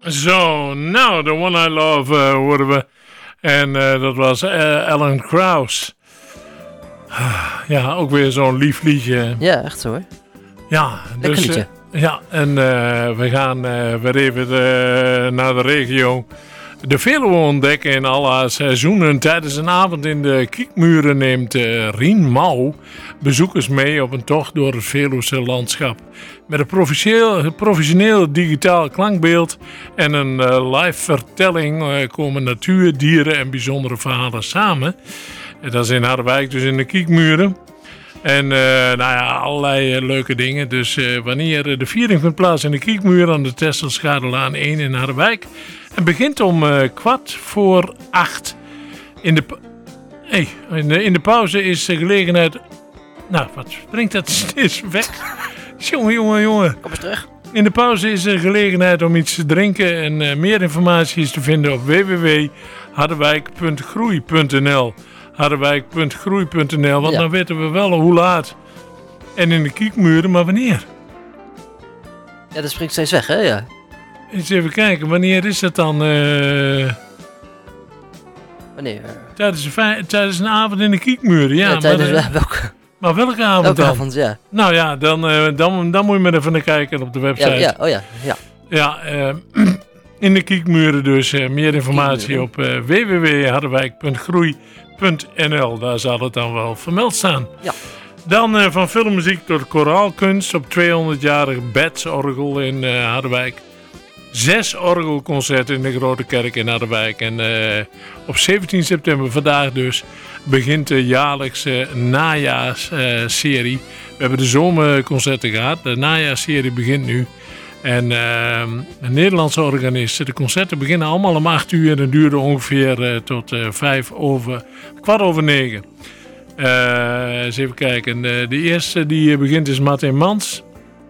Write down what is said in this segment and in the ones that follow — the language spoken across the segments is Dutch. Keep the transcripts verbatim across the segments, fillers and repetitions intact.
Zo, nou, The One I Love uh, hoorden we. En uh, dat was uh, Alan Krauss. Ja, ook weer zo'n lief liedje. Ja, echt zo hoor. Ja, lekker dus, liedje. Uh, ja, en uh, we gaan uh, weer even uh, naar de regio. De Veluwe ontdekken in alle seizoenen. Tijdens een avond in de Kiekmuren neemt uh, Rien Mouw bezoekers mee op een tocht door het Veluwse landschap. Met een professioneel, professioneel digitaal klankbeeld en een uh, live vertelling uh, komen natuur, dieren en bijzondere verhalen samen. En dat is in Harderwijk, dus in de Kiekmuren. En uh, nou ja, allerlei uh, leuke dingen. Dus uh, wanneer de viering vindt plaats in de Kiekmuur aan de Tesselschadelaan één in Harderwijk. Het begint om uh, kwart voor acht. In de, hey, in de, in de pauze is de gelegenheid... Nou, wat springt dat steeds weg? Jongen, jongen, jongen. Kom eens terug. In de pauze is er gelegenheid om iets te drinken. En uh, meer informatie is te vinden op w w w punt harderwijk punt groei punt n l. harderwijk punt groei punt n l. Want ja. Dan weten we wel hoe laat. En in de Kiekmuren, maar wanneer? Ja, dat springt steeds weg, hè? Ja. Eens even kijken, wanneer is dat dan? Uh... Wanneer? Tijdens een, fi- tijdens een avond in de Kiekmuren, ja. ja tijdens maar, uh, welke? Maar welke avond welke dan? avond, ja. Nou ja, dan, uh, dan, dan moet je maar even naar kijken op de website. Ja, ja. Oh ja, ja. Ja, uh, in de Kiekmuren dus. Uh, meer informatie op uh, w w w punt harderwijk punt groei punt n l. Daar zal het dan wel vermeld staan. Ja. Dan uh, van filmmuziek tot koraalkunst op tweehonderdjarig Betz-orgel in uh, Harderwijk. Zes orgelconcerten in de Grote Kerk in Harderwijk. En uh, op zeventien september, vandaag dus, begint de jaarlijkse najaarsserie. Uh, We hebben de zomerconcerten gehad. De najaarsserie begint nu. En uh, een Nederlandse organist. De concerten beginnen allemaal om acht uur en duren ongeveer uh, tot uh, vijf over, kwart over negen. Uh, eens even kijken. De, de eerste die begint is Martin Mans.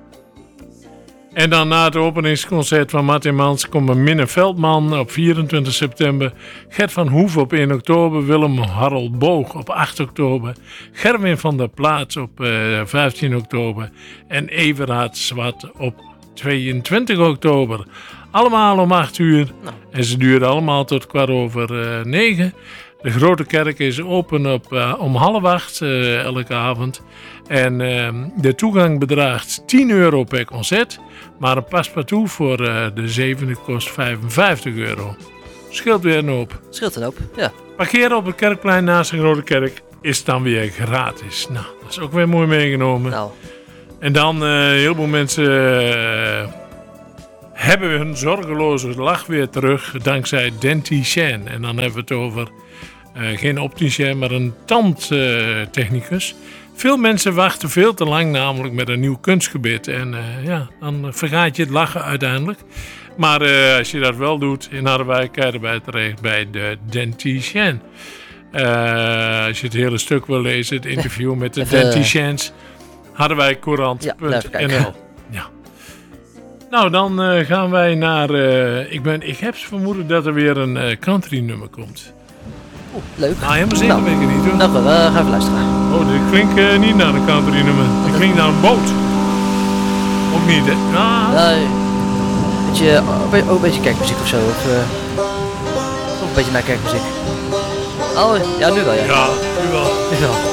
En dan na het openingsconcert van Martin Mans komen Minne Veldman op vierentwintig september. Gert van Hoef op één oktober. Willem Harold Boog op acht oktober. Gerwin van der Plaats op uh, vijftien oktober. En Everhard Zwart op tweeëntwintig oktober. Allemaal om acht uur. Nou. En ze duren allemaal tot kwart over uh, negen. De Grote Kerk is open op, uh, om half acht uh, elke avond. En uh, de toegang bedraagt tien euro per concert. Maar een paspartout voor uh, de zevende kost vijfenvijftig euro. Scheelt weer een hoop. Scheelt een hoop, ja. Parkeren op het Kerkplein naast de Grote Kerk is dan weer gratis. Nou, dat is ook weer mooi meegenomen. Nou. En dan uh, heel veel mensen uh, hebben hun zorgeloze lach weer terug dankzij Denticien. En dan hebben we het over uh, geen opticien, maar een tandtechnicus. Uh, Veel mensen wachten veel te lang namelijk met een nieuw kunstgebied. En uh, ja, dan vergaat je het lachen uiteindelijk. Maar uh, als je dat wel doet in Harderwijk, kan je erbij terecht bij de Denticien. Uh, als je het hele stuk wil lezen, het interview met de Denticiens. Harderwijkcourant punt n l. Ja, ja. Nou, dan uh, gaan wij naar... Uh, ik, ben, ik heb vermoeden dat er weer een uh, country nummer komt. Oh, leuk. Nou, helemaal zeker nou, weet ik niet hoor. Nou, we gaan even luisteren. Oh, dit klinkt uh, niet naar een country nummer. Dit klinkt naar een boot. Ook niet, hè? Ah. Nee. Beetje, ook oh, een beetje kerkmuziek of zo. Of, uh, of een beetje naar kerkmuziek. Oh, ja, nu wel, ja. Ja, nu wel. Nu wel.